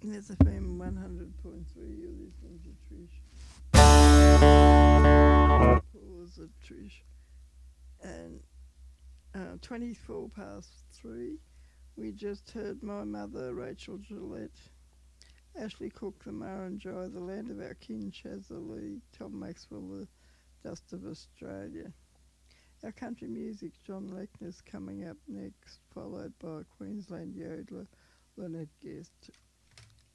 There's FM 100.3. You're listening to Trish. Pause of Trish. And 24 past 3. We just heard my mother, Rachel Gillette, Ashley Cook, the Murrumbidgee, the land of our kin, Shazza Lee, Tom Maxwell, the dust of Australia. Our country music, John Lechner's coming up next, followed by Queensland yodeler Lynette Guest.